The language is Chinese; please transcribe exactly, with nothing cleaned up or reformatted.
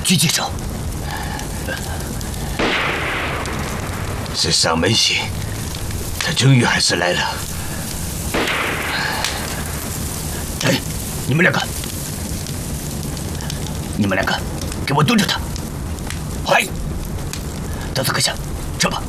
狙击手。 是上门信，他终于还是来了。 哎，你们两个，你们两个，给我蹲着他！嗨，德斯阁下，撤吧。